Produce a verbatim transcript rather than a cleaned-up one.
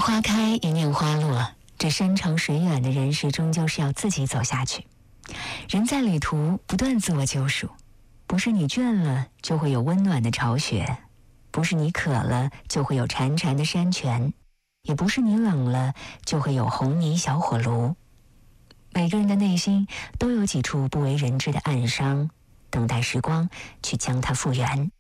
花开，一念花落，这山长水远的人世终究是要自己走下去。人在旅途不断自我救赎，不是你倦了就会有温暖的巢穴，不是你渴了就会有潺潺的山泉，也不是你冷了就会有红泥小火炉。每个人的内心都有几处不为人知的暗伤，等待时光去将它复原。